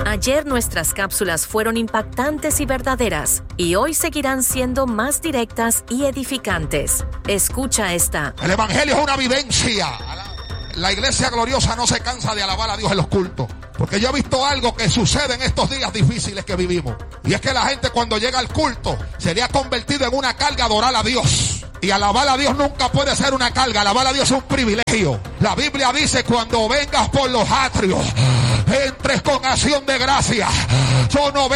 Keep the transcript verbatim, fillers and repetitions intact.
Ayer nuestras cápsulas fueron impactantes y verdaderas, y hoy seguirán siendo más directas y edificantes. Escucha esta. El evangelio es una vivencia. La iglesia gloriosa no se cansa de alabar a Dios en los cultos, porque yo he visto algo que sucede en estos días difíciles que vivimos, y es que la gente cuando llega al culto se le ha convertido en una carga adorar a Dios. Y alabar a Dios nunca puede ser una carga. Alabar a Dios es un privilegio. La Biblia dice: cuando vengas por los atrios, entres con acción de gracia. Yo no